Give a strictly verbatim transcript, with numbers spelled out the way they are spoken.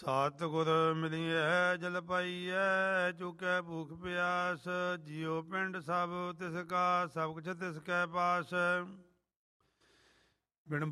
ਸਤਿਗੁਰ ਮਿਲੀਐ ਜਲ ਪਾਈਐ, ਚੁਕੈ ਭੂਖ ਪਿਆਸ। ਜਿਉ ਪਿੰਡ ਸਭ ਤਿਸ ਕਾ, ਸਭ ਕੁਛ ਤਿਸ ਕੈ ਪਾਸ। ਬਿਨ